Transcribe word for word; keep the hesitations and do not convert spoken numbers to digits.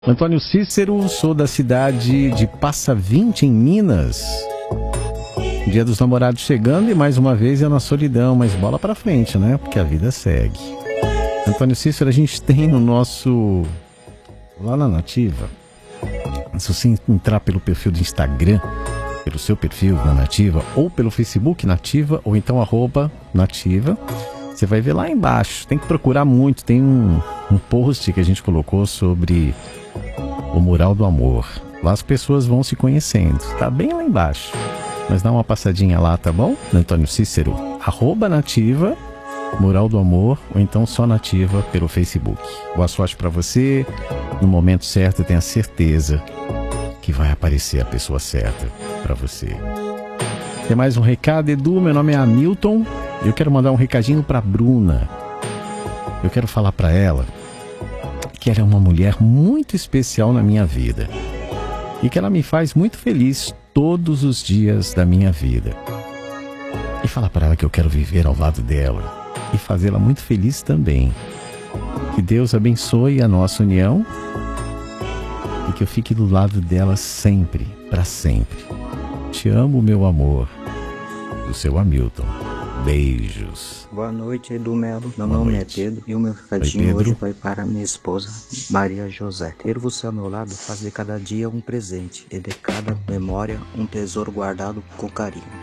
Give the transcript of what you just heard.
Antônio Cícero, sou da cidade de Passa Vinte, em Minas. Dia dos Namorados chegando e mais uma vez é na solidão, mas bola pra frente, né? Porque a vida segue. Antônio Cícero, a gente tem no nosso... lá na Nativa, se você entrar pelo perfil do Instagram, pelo seu perfil na Nativa, ou pelo Facebook Nativa, ou então arroba Nativa, você vai ver lá embaixo. Tem que procurar muito, tem um, um post que a gente colocou sobre o mural do amor. Lá as pessoas vão se conhecendo, tá bem lá embaixo. Mas dá uma passadinha lá, tá bom? Antônio Cícero, arroba Nativa, Mural do Amor, ou então só Nativa pelo Facebook. Boa sorte pra você, no momento certo, tenha certeza que vai aparecer a pessoa certa pra você. Tem mais um recado, Edu, meu nome é Hamilton, eu quero mandar um recadinho pra Bruna. Eu quero falar pra ela que ela é uma mulher muito especial na minha vida e que ela me faz muito feliz todos os dias da minha vida. E falar pra ela que eu quero viver ao lado dela e fazê-la muito feliz também. Que Deus abençoe a nossa união e que eu fique do lado dela sempre, para sempre. Te amo, meu amor. Do seu Hamilton. Beijos. Boa noite, Edu Melo. Meu Boa nome noite. é Pedro e o meu recadinho Pedro. hoje vai para minha esposa, Maria José. Ter você ao meu lado faz de cada dia um presente e de cada memória um tesouro guardado com carinho.